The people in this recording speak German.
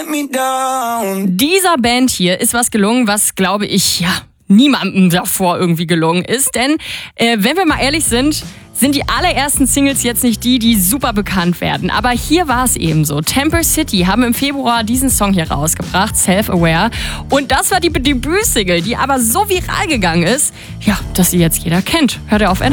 let me down. Dieser Band hier ist was gelungen, was, glaube ich, niemandem davor irgendwie gelungen ist. Denn, wenn wir mal ehrlich sind die allerersten Singles jetzt nicht die super bekannt werden. Aber hier war es eben so. Temper City haben im Februar diesen Song hier rausgebracht, Self-Aware. Und das war die Debütsingle, die aber so viral gegangen ist, dass sie jetzt jeder kennt. Hört ihr auf NRW.